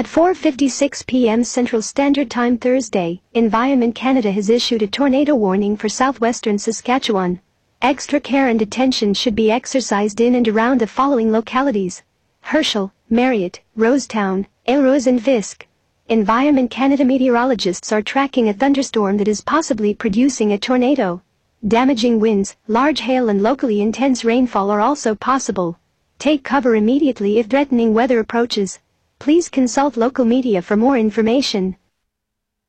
At 4:56 p.m. Central Standard Time Thursday, Environment Canada has issued a tornado warning for southwestern Saskatchewan. Extra care and attention should be exercised in and around the following localities: Herschel, Marriott, Rosetown, Elrose and Fisk. Environment Canada meteorologists are tracking a thunderstorm that is possibly producing a tornado. Damaging winds, large hail and locally intense rainfall are also possible. Take cover immediately if threatening weather approaches. Please consult local media for more information.